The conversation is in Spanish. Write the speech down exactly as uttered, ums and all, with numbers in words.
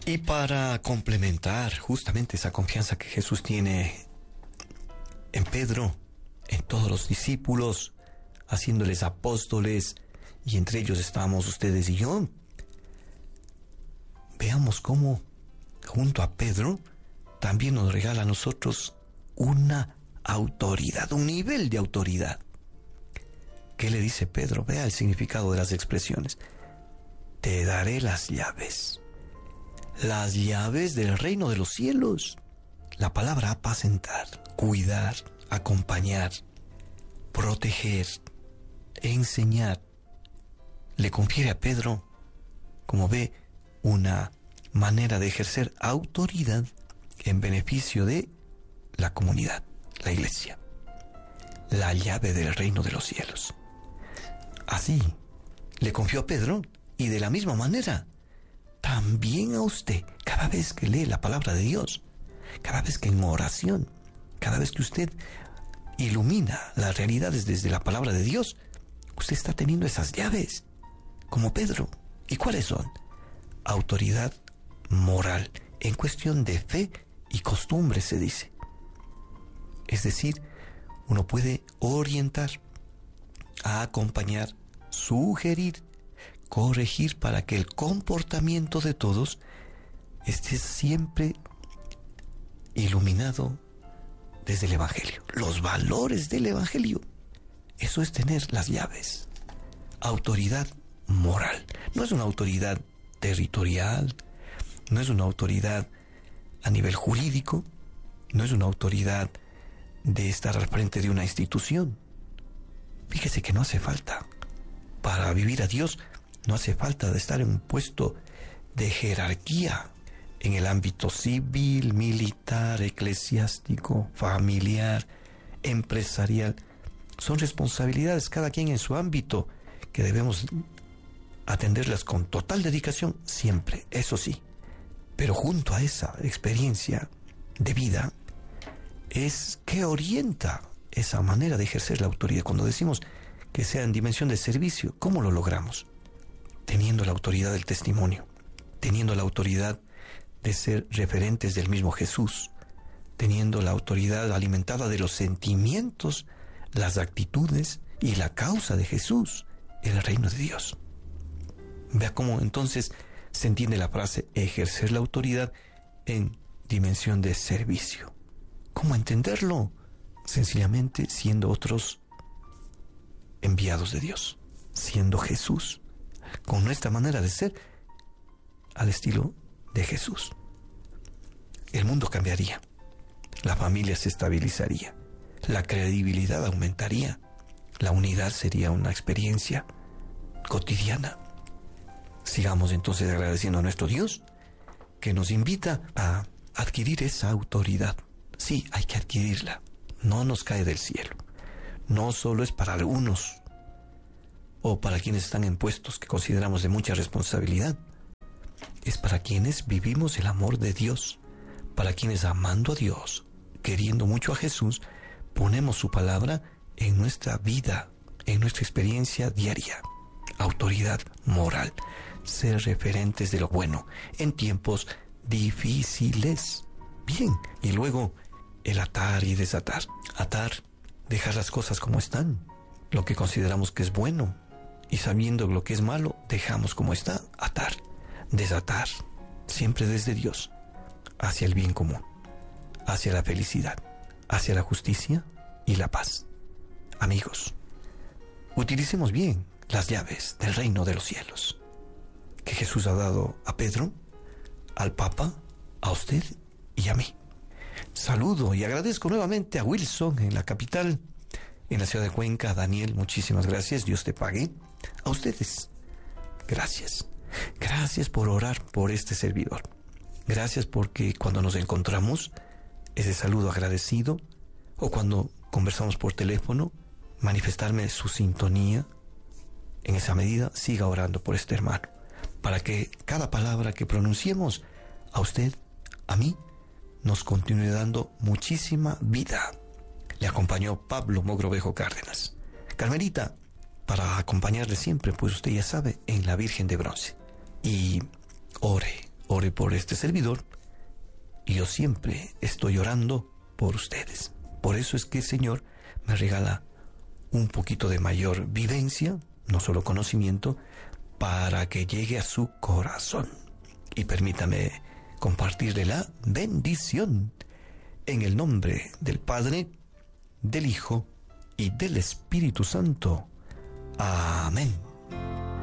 Y para complementar justamente esa confianza que Jesús tiene en Pedro, en todos los discípulos, haciéndoles apóstoles, y entre ellos estábamos ustedes y yo, veamos cómo junto a Pedro también nos regala a nosotros una autoridad, un nivel de autoridad. ¿Qué le dice Pedro? Vea el significado de las expresiones. Te daré las llaves. Las llaves del reino de los cielos. La palabra apacentar, cuidar, acompañar, proteger, enseñar, le confiere a Pedro, como ve, una manera de ejercer autoridad en beneficio de la comunidad, la iglesia. La llave del reino de los cielos. Así le confió a Pedro, y de la misma manera también a usted, cada vez que lee la palabra de Dios, cada vez que en oración, cada vez que usted ilumina las realidades desde la palabra de Dios, usted está teniendo esas llaves, como Pedro. ¿Y cuáles son? Autoridad moral, en cuestión de fe y costumbre, se dice. Es decir, uno puede orientar, acompañar, sugerir, corregir para que el comportamiento de todos esté siempre iluminado desde el Evangelio. Los valores del Evangelio. Eso es tener las llaves. Autoridad moral. No es una autoridad territorial, no es una autoridad a nivel jurídico, no es una autoridad de estar al frente de una institución. Fíjese que no hace falta. Para vivir a Dios no hace falta de estar en un puesto de jerarquía en el ámbito civil, militar, eclesiástico, familiar, empresarial. Son responsabilidades cada quien en su ámbito que debemos atenderlas con total dedicación siempre, eso sí. Pero junto a esa experiencia de vida es que orienta esa manera de ejercer la autoridad. Cuando decimos que sea en dimensión de servicio, ¿cómo lo logramos? Teniendo la autoridad del testimonio, teniendo la autoridad de ser referentes del mismo Jesús, teniendo la autoridad alimentada de los sentimientos, las actitudes y la causa de Jesús, el reino de Dios. Vea cómo entonces se entiende la frase ejercer la autoridad en dimensión de servicio. ¿Cómo entenderlo? Sencillamente siendo otros enviados de Dios, siendo Jesús, con nuestra manera de ser al estilo de Jesús. El mundo cambiaría, la familia se estabilizaría, la credibilidad aumentaría, la unidad sería una experiencia cotidiana. Sigamos entonces agradeciendo a nuestro Dios, que nos invita a adquirir esa autoridad. Sí, hay que adquirirla, no nos cae del cielo. No solo es para algunos o para quienes están en puestos que consideramos de mucha responsabilidad. Es para quienes vivimos el amor de Dios, para quienes amando a Dios, queriendo mucho a Jesús, ponemos su palabra en nuestra vida, en nuestra experiencia diaria. Autoridad moral, ser referentes de lo bueno en tiempos difíciles. Bien, y luego el atar y desatar. Atar, dejar las cosas como están, lo que consideramos que es bueno, y sabiendo lo que es malo, dejamos como está. Atar, desatar, siempre desde Dios, hacia el bien común, hacia la felicidad, hacia la justicia y la paz. Amigos, utilicemos bien las llaves del reino de los cielos que Jesús ha dado a Pedro, al Papa, a usted y a mí. Saludo y agradezco nuevamente a Wilson en la capital, en la ciudad de Cuenca. Daniel, muchísimas gracias, Dios te pague. A ustedes, gracias. Gracias por orar por este servidor. Gracias porque cuando nos encontramos, ese saludo agradecido, o cuando conversamos por teléfono, manifestarme su sintonía. En esa medida, siga orando por este hermano, para que cada palabra que pronunciemos, a usted, a mí, nos continúe dando muchísima vida. Le acompañó Pablo Mogrovejo Cárdenas. Carmelita, para acompañarle siempre, pues usted ya sabe, en la Virgen de Bronce. Y ore, ore ore por este servidor y yo siempre estoy orando por ustedes. Por eso es que el Señor me regala un poquito de mayor vivencia, no solo conocimiento, para que llegue a su corazón. Y permítame compartirle la bendición en el nombre del Padre, del Hijo y del Espíritu Santo. Amén.